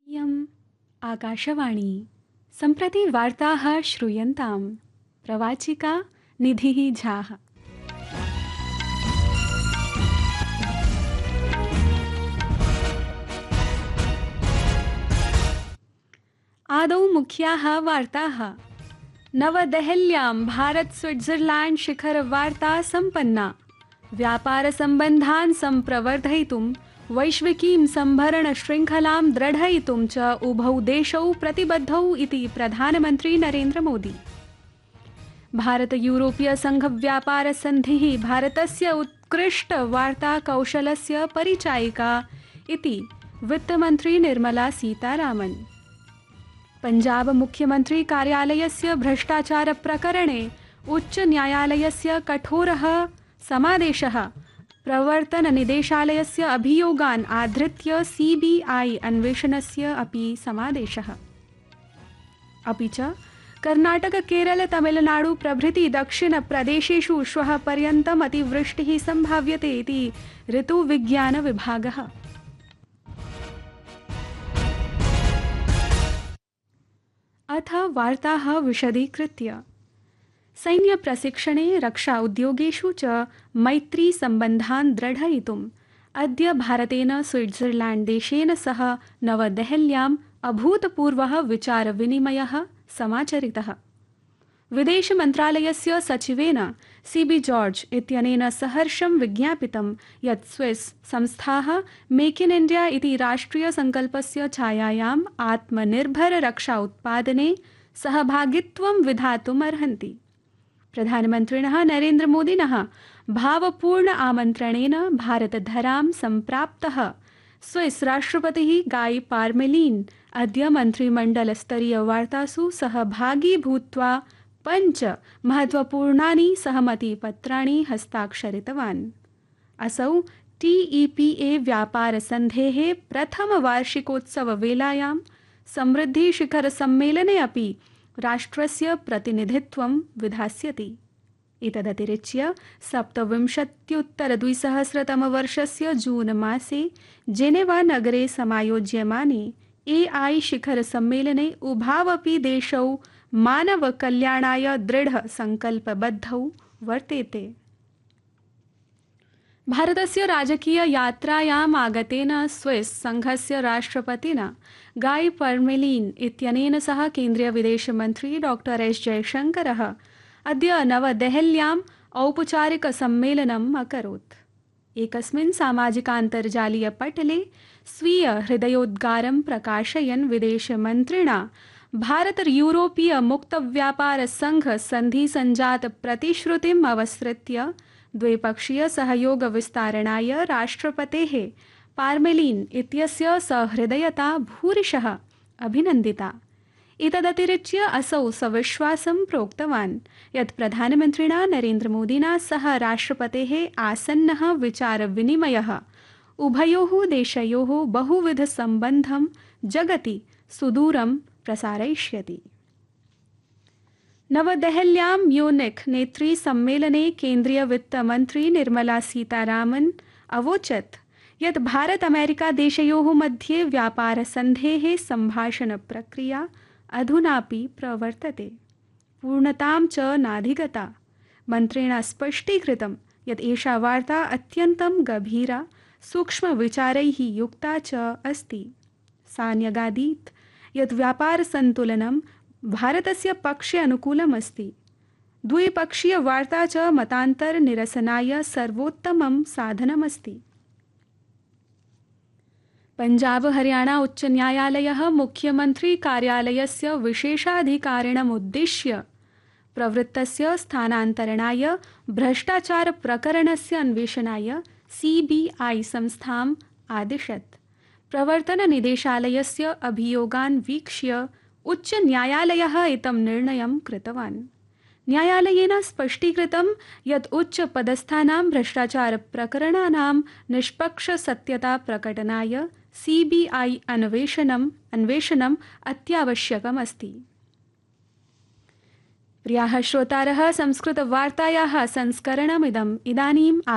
इयम् आकाशवाणी सम्प्रति वार्ताः श्रूयन्ताम्। प्रवाचिका निधिः झाः। आदौ मुख्याः वार्ताः। नवदेहल्यां भारत स्विट्जरलैंड शिखरवार्ता सम्पन्ना। व्यापारसम्बन्धान् सम्प्रवर्धयितुं वैश्विकीं सम्भरणशृङ्खलां दृढयितुं च उभौ देशौ प्रतिबद्धौ इति प्रधानमन्त्री नरेन्द्र मोदी। भारत यूरोपीय संघ व्यापार संधिः भारतस्य उत्कृष्टवार्ताकौशलस्य परिचायिका इति वित्तमन्त्री निर्मला सीतारामन्। पंजाब मुख्यमंत्री कार्यालयस्य भ्रष्टाचार प्रकरणे उच्च न्यायालयस्य कठोरः समादेशः। प्रवर्तन निदेशालयस्य अभियोगान् आधृत्य सीबीआई अन्वेषणस्य अपि समादेशः। अपि च कर्नाटक केरल तमिलनाडु प्रभृति दक्षिण प्रदेशेषु श्वः पर्यन्तम् अतिवृष्टिः सम्भाव्यते इति ऋतुविज्ञान विभागः। अथ वार्ताः विशदीकृत्य। सैन्यप्रशिक्षणे रक्षा उद्योगेषु च मैत्री सम्बन्धान् दृढयितुम् अद्य भारतेन स्विट्जरलैंड देशेन सह नवदेहल्याम् अभूतपूर्वः विचारविनिमयः समाचरितः। विदेश मन्त्रालयस्य सचिवेन सीबी जॉर्ज इत्यनेन सहर्षं विज्ञापितं यत् स्विस् संस्थाः मेक इन इंडिया इति राष्ट्रियसङ्कल्पस्य छायायाम् आत्मनिर्भर रक्षा उत्पादने सहभागित्वं विधातुम् अर्हन्ति। प्रधानमन्त्रिणः नरेन्द्र मोदिनः भावपूर्ण आमन्त्रणेन भारतधरां सम्प्राप्तः स्विस् राष्ट्रपतिः गाई पार्मेलिन् अद्य मन्त्रिमण्डलस्तरीयवार्तासु सहभागी भूत्वा 5 महत्वपूर्णानि सहमतिपत्राणि हस्ताक्षरितवान्। असौ TEPA व्यापारसन्धेः प्रथमवार्षिकोत्सववेलायां समृद्धिशिखरसम्मेलने अपि राष्ट्रस्य प्रतिनिधित्वं विधास्यति। एतदतिरिच्य 27-उत्तर-2000 जून मासे जेनेवा नगरे समायोज्यमाने AI शिखरसम्मेलने उभावपि देशौ मानवकल्याणाय दृढ संकल्पबद्धौ वर्तेते। भारतस्य राजकीय यात्रायाम् आगतेन स्विस् संघस्य राष्ट्रपतिना गाई पार्मेलिन् इत्यनेन सह केन्द्रीय विदेशमन्त्री डॉक्टर एस जयशंकरः अद्य नवदेहल्याम् औपचारिकसम्मेलनम् अकरोत्। एकस्मिन् सामाजिकान्तर्जालीयपटले स्वीय हृदयोद्गारं प्रकाशयन् विदेशमन्त्रिणा भारत यूरोपीय मुक्तव्यापार संघ सन्धि सञ्जात प्रतिश्रुतिम् अवसृत्य द्विपक्षीय सहयोग विस्तारणाय राष्ट्रपतेः पार्मेलिन् इत्यस्य सहृदयता भूरिशः अभिनन्दिता। एतदतिरिच्य असौ सविश्वासं प्रोक्तवान् यत् प्रधानमन्त्रिणा नरेन्द्र मोदिना सह राष्ट्रपतेः आसन्नः विचारविनिमयः उभयोः देशयोः बहुविधसम्बन्धं जगति सुदूरं प्रसारयिष्यति। नवदेहल्यां म्यूनिख नेतृसम्मेलने केन्द्रीय वित्तमन्त्री निर्मला सीतारामन् अवोचत् यत् भारत अमेरिका देशयोः मध्ये व्यापारसन्धेः सम्भाषणप्रक्रिया अधुनापि प्रवर्तते, पूर्णतां च नाधिगता। मन्त्रिणा स्पष्टीकृतं यत् एषा वार्ता अत्यन्तं गभीरा सूक्ष्मविचारैः युक्ता च अस्ति। सा न्यगादीत् यत् व्यापारसन्तुलनं भारतस्य पक्षे अनुकूलम् अस्ति। द्विपक्षीयवार्ता च मतान्तरनिरसनाय सर्वोत्तमं साधनमस्ति। पंजाब हरियाणा उच्च न्यायालयः मुख्यमंत्री कार्यालयस्य विशेषाधिकारिणमुद्दिश्य प्रवृत्तस्य स्थानान्तरणाय भ्रष्टाचार प्रकरणस्य अन्वेषणाय CBI संस्थाम् आदिशत्। प्रवर्तन निदेशालयस्य अभियोगान् वीक्ष्य उच्च न्यायालयः इदं निर्णयं कृतवान्। न्यायालयेन स्पष्टीकृतं यत् उच्च पदस्थानां भ्रष्टाचार प्रकरणानां निष्पक्षसत्यता प्रकटनाय CBI अन्वेषणम् अत्यावश्यकमस्ति। प्रियाः श्रोतारः, संस्कृतवार्तायाः संस्करणमिदम् इदानीम्